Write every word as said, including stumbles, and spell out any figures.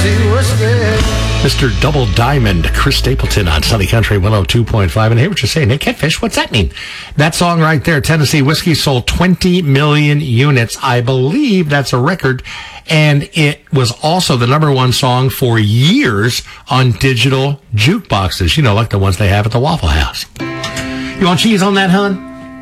Mister Double Diamond, Chris Stapleton on Sunny Country one oh two point five. And hey, what you're saying, hey, Catfish, what's that mean? That song right there, Tennessee Whiskey, sold twenty million units. I believe that's a record. And it was also the number one song for years on digital jukeboxes, you know, like the ones they have at the Waffle House. You want cheese on that, hon?